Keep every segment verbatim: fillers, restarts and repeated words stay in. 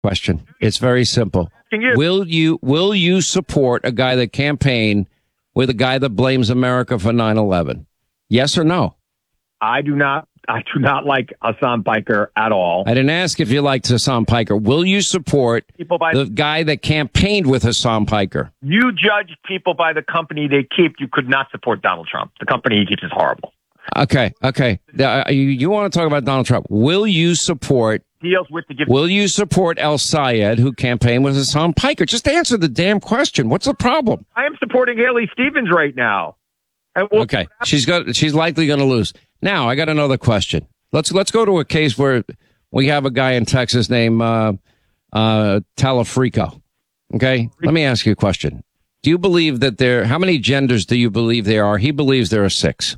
question. It's very simple. You? Will you will you support a guy that campaigned with a guy that blames America for nine eleven? Yes or no? I do not. I do not like Hassan Piker at all. I didn't ask if you liked Hassan Piker. Will you support people by the guy that campaigned with Hassan Piker? You judge people by the company they keep. You could not support Donald Trump. The company he keeps is horrible. Okay, okay. Uh, you, you want to talk about Donald Trump. Will you support deals with the give- Will you support El Sayed, who campaigned with Hassan Piker? Just answer the damn question. What's the problem? I am supporting Haley Stevens right now. We'll- okay, she's got. She's likely going to lose. Now, I got another question. Let's let's go to a case where we have a guy in Texas named uh, uh, Talafrico. Okay, let me ask you a question. Do you believe that there? How many genders do you believe there are? He believes there are six.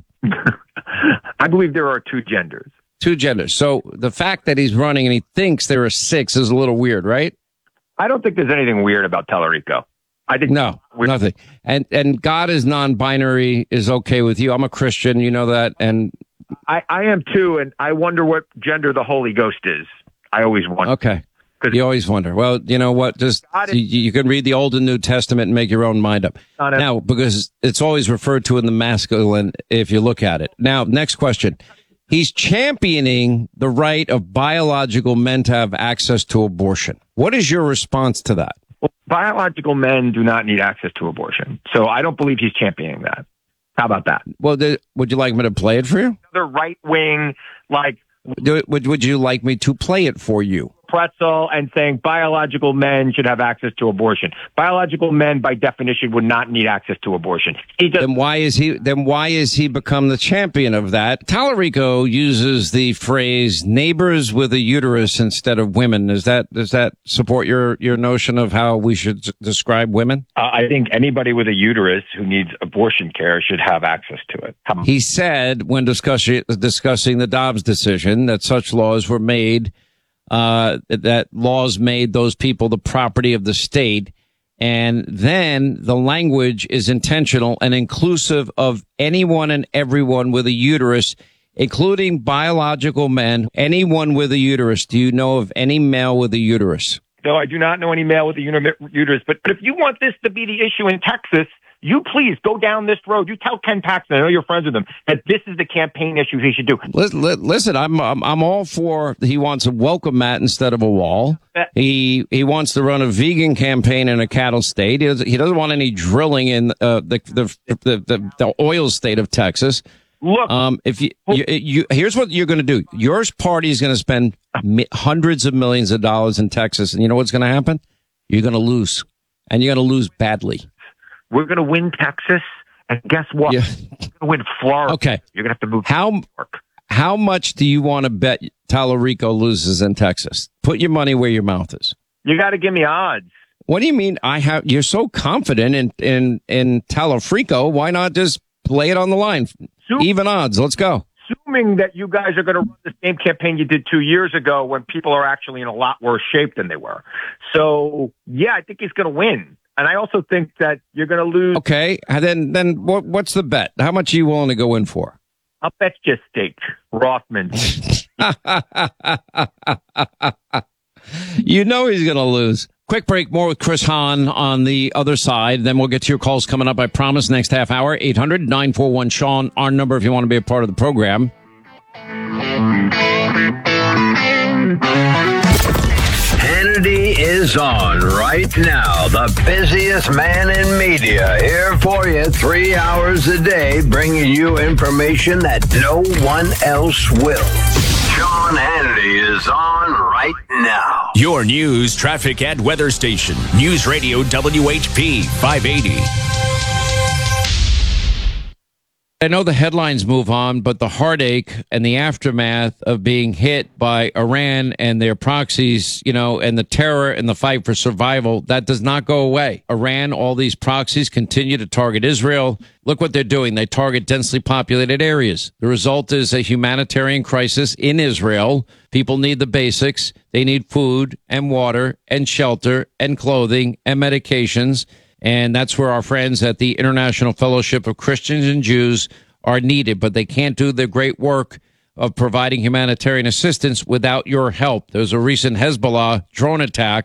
I believe there are two genders. Two genders. So the fact that he's running and he thinks there are six is a little weird, right? I don't think there's anything weird about Talarico. I think no, nothing. And and God is non-binary is okay with you. I'm a Christian, you know that, and I, I am too. And I wonder what gender the Holy Ghost is. I always wonder. Okay, you always wonder. Well, you know what? Just you, you can read the Old and New Testament and make your own mind up. Now, because it's always referred to in the masculine if you look at it. Now, next question. He's championing the right of biological men to have access to abortion. What is your response to that? Well, biological men do not need access to abortion. So I don't believe he's championing that. How about that? Well, the, would you like me to play it for you? The right wing, like... Do, would, would you like me to play it for you? Pretzel and saying biological men should have access to abortion. Biological men, by definition, would not need access to abortion. He just- then why is he? Then why is he become the champion of that? Talarico uses the phrase "neighbors with a uterus" instead of women. Does that does that support your your notion of how we should describe women? Uh, I think anybody with a uterus who needs abortion care should have access to it. He said when discussing discussing the Dobbs decision that such laws were made. Uh, that laws made those people the property of the state. And then the language is intentional and inclusive of anyone and everyone with a uterus, including biological men, anyone with a uterus. Do you know of any male with a uterus? No, I do not know any male with a uterus. But, but if you want this to be the issue in Texas, you please go down this road. You tell Ken Paxton, I know you're friends with him, that this is the campaign issue he should do. Listen, I'm I'm, I'm all for. He wants a welcome mat instead of a wall. He he wants to run a vegan campaign in a cattle state. He doesn't, he doesn't want any drilling in uh, the, the the the the oil state of Texas. Look, um, if you, you, you here's what you're going to do. Your party is going to spend hundreds of millions of dollars in Texas, and you know what's going to happen? You're going to lose, and you're going to lose badly. We're going to win Texas, and guess what? Yeah. We're going to win Florida. Okay. You're going to have to move how, to New York. How much do you want to bet Talarico loses in Texas? Put your money where your mouth is. You got to give me odds. What do you mean? I have. You're so confident in in in Talarico. Why not just play it on the line? Zoom. Even odds. Let's go. Assuming that you guys are going to run the same campaign you did two years ago when people are actually in a lot worse shape than they were. So, yeah, I think he's going to win. And I also think that you're going to lose. Okay. And then, then what, what's the bet? How much are you willing to go in for? I'll bet you steak, Rothman. You know he's going to lose. Quick break. More with Chris Hahn on the other side. Then we'll get to your calls coming up. I promise next half hour. eight hundred nine four one Sean, our number if you want to be a part of the program. Hannity is on right now. The busiest man in media, here for you three hours a day, bringing you information that no one else will. Sean Hannity is on right now. Your news, traffic, and weather station. News Radio W H P five eighty. I know the headlines move on, but the heartache and the aftermath of being hit by Iran and their proxies, you know, and the terror and the fight for survival, that does not go away. Iran, all these proxies continue to target Israel. Look what they're doing. They target densely populated areas. The result is a humanitarian crisis in Israel. People need the basics. They need food and water and shelter and clothing and medications. And that's where our friends at the International Fellowship of Christians and Jews are needed, but they can't do their great work of providing humanitarian assistance without your help. There's a recent Hezbollah drone attack